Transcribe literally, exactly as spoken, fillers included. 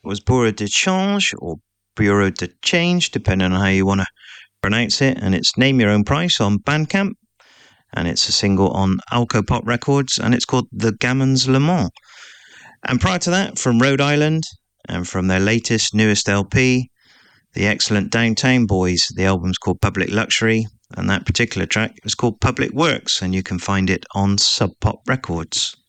was Bureau de Change, or Bureau de Change, depending on how you want to pronounce it. And it's Name Your Own Price on Bandcamp. And it's a single on Alcopop Records, and it's called The Gammons Le Mans. And prior to that, from Rhode Island, and from their latest, newest L P, the excellent Downtown Boys. The album's called Public Luxury, and that particular track is called Public Works, and you can find it on Sub Pop Records.